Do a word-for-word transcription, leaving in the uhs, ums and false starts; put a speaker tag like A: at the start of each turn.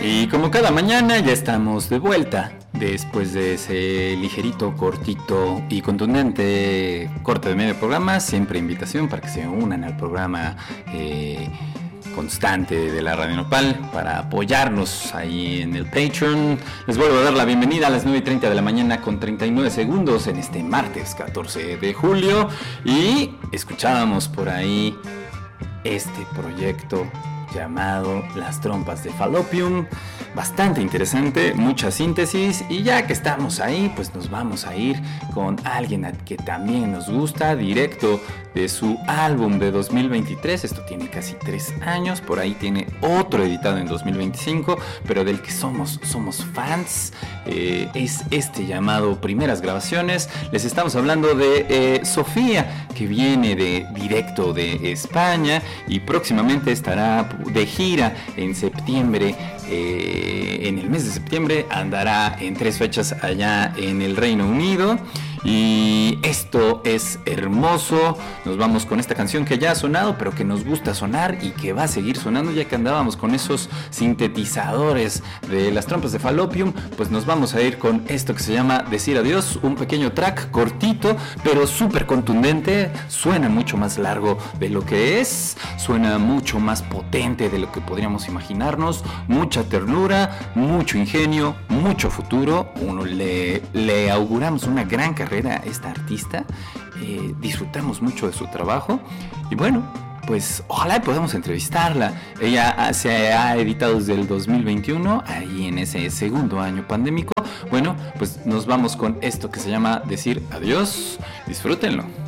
A: Y como cada mañana ya estamos de vuelta después de ese ligerito, cortito y contundente corte de medio programa. Siempre invitación para que se unan al programa eh, constante de la Radio Nopal para apoyarnos ahí en el Patreon. Les vuelvo a dar la bienvenida a las nueve y treinta de la mañana con treinta y nueve segundos en este martes catorce de julio. Y escuchábamos por ahí este proyecto llamado Las Trompas de Fallopium, bastante interesante, mucha síntesis. Y ya que estamos ahí, pues nos vamos a ir con alguien a que también nos gusta, directo de su álbum de dos mil veintitrés. Esto tiene casi tres años, por ahí tiene otro editado en dos mil veinticinco, pero del que somos, somos fans. Eh, es este llamado Primeras Grabaciones. Les estamos hablando de eh, Sofía, que viene de directo de España y próximamente estará de gira en septiembre. Eh, en el mes de septiembre andará en tres fechas allá en el Reino Unido. Y esto es hermoso. Nos vamos con esta canción que ya ha sonado, pero que nos gusta sonar y que va a seguir sonando, ya que andábamos con esos sintetizadores de Las Trompas de Fallopium. Pues nos vamos a ir con esto que se llama Decir Adiós, un pequeño track cortito, pero súper contundente. Suena mucho más largo de lo que es, suena mucho más potente de lo que podríamos imaginarnos. Mucha ternura, mucho ingenio, mucho futuro. Uno le, le auguramos una gran carrera a esta artista. Eh, disfrutamos mucho de su trabajo y bueno, pues ojalá podamos entrevistarla. Ella se ha editado desde el dos mil veintiuno, ahí en ese segundo año pandémico. Bueno, pues nos vamos con esto que se llama Decir Adiós. Disfrútenlo.